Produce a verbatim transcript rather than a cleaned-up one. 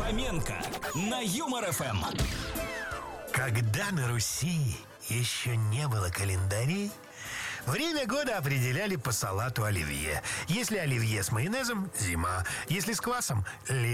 Фоменко на Юмор ФМ. Когда на Руси еще не было календарей, время года определяли по салату оливье. Если оливье с майонезом — зима, если с квасом — лето.